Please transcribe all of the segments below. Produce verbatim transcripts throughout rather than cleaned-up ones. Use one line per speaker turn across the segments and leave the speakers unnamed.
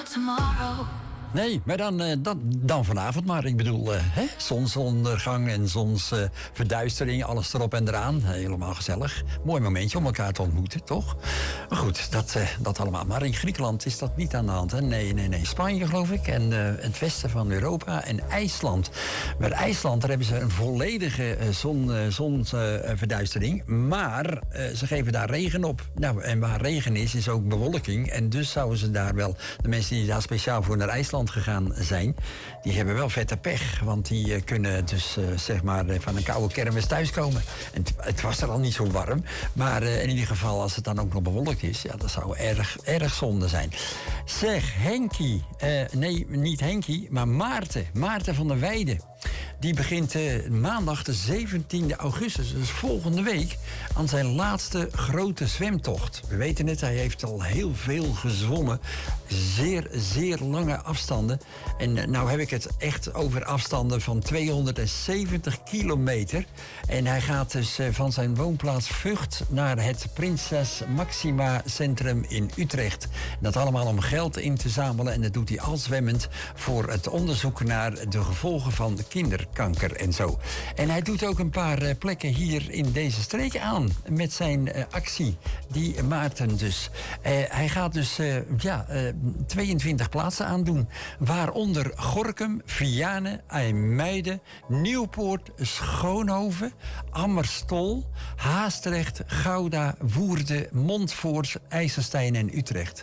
tomorrow.
Nee, maar dan, uh, dan, dan vanavond maar. Ik bedoel, uh, hè? zonsondergang en zonsverduistering, uh, alles erop en eraan. Helemaal gezellig. Mooi momentje om elkaar te ontmoeten, toch? Maar goed, dat, uh, dat allemaal. Maar in Griekenland is dat niet aan de hand, hè? Nee, nee, nee. Spanje, geloof ik. En uh, het westen van Europa en IJsland. Bij IJsland, daar hebben ze een volledige uh, zon, uh, zonsverduistering. Uh, maar uh, ze geven daar regen op. Nou, en waar regen is, is ook bewolking. En dus zouden ze daar wel, de mensen die daar speciaal voor naar IJsland gegaan zijn, die hebben wel vette pech. Want die uh, kunnen dus uh, zeg maar uh, van een koude kermis thuiskomen. En t- het was er al niet zo warm. Maar uh, in ieder geval, als het dan ook nog bewolkt is, ja, dat zou erg, erg zonde zijn. Zeg, Henkie, uh, nee, niet Henkie, maar Maarten. Maarten van der Weijden. Die begint uh, maandag de zeventiende augustus, dus volgende week, aan zijn laatste grote zwemtocht. We weten het, hij heeft al heel veel gezwommen. Zeer, zeer lange afstanden. En uh, nou heb ik het echt over afstanden van tweehonderdzeventig kilometer. En hij gaat dus uh, van zijn woonplaats Vught naar het Prinses Maxima Centrum in Utrecht. Dat allemaal om geld in te zamelen. En dat doet hij al zwemmend voor het onderzoek naar de gevolgen van kinderkanker en zo. En hij doet ook een paar uh, plekken hier in deze streek aan met zijn uh, actie. Die Maarten dus. Uh, hij gaat dus uh, ja, uh, tweeëntwintig plaatsen aandoen. Waaronder Gorinchem, Vianen, IJmuiden, Nieuwpoort, Schoonhoven, Amersfoort, Haastrecht, Gouda, Woerden, Montfoort, IJsselstein en Utrecht.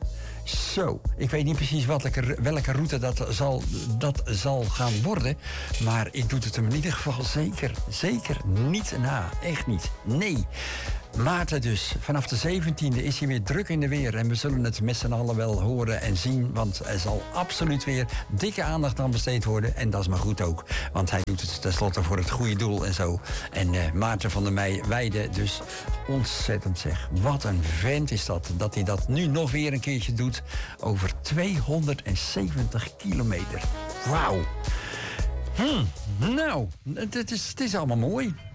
Zo, ik weet niet precies welke, welke route dat zal, dat zal gaan worden. Maar ik doe het hem in ieder geval zeker, zeker niet na. Echt niet. Nee. Maarten dus, vanaf de zeventiende is hij weer druk in de weer. En we zullen het met z'n allen wel horen en zien. Want er zal absoluut weer dikke aandacht aan besteed worden. En dat is maar goed ook. Want hij doet het tenslotte voor het goede doel en zo. En uh, Maarten van der Weijden dus ontzettend zeg. Wat een vent is dat. Dat hij dat nu nog weer een keertje doet. Over tweehonderdzeventig kilometer. Wauw. Hm, nou, het is, het is allemaal mooi.